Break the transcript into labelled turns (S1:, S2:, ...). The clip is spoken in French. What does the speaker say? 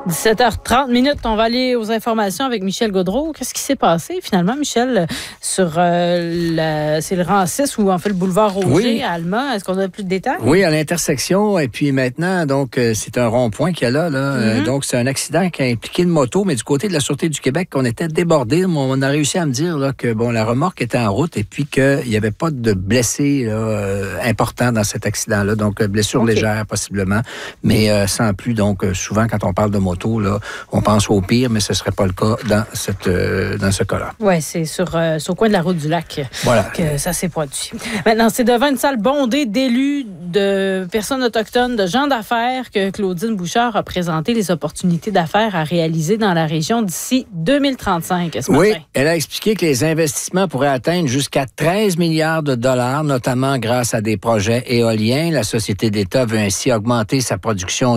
S1: 17h30, on va aller aux informations avec Michel Gaudreault. Qu'est-ce qui s'est passé finalement, Michel, sur c'est le rang 6 ou en fait le boulevard Roger à Alma? Est-ce qu'on a plus de détails?
S2: Oui, à l'intersection. Et puis maintenant, donc c'est un rond-point qu'il y a là. Donc c'est un accident qui a impliqué une moto, mais du côté de la Sûreté du Québec, on était débordés. On a réussi à me dire là, que la remorque était en route et puis qu'il n'y avait pas de blessés importants dans cet accident-là. Donc blessure légère possiblement, mais sans plus. Donc souvent quand on parle de moto, là, on pense au pire, mais ce ne serait pas le cas dans ce cas-là.
S1: Oui, c'est sur le coin de la route du lac que ça s'est produit. Maintenant, c'est devant une salle bondée d'élus, de personnes autochtones, de gens d'affaires que Claudine Bouchard a présenté les opportunités d'affaires à réaliser dans la région d'ici 2035.
S2: Oui, elle a expliqué que les investissements pourraient atteindre jusqu'à 13 milliards de dollars, notamment grâce à des projets éoliens. La Société d'État veut ainsi augmenter sa production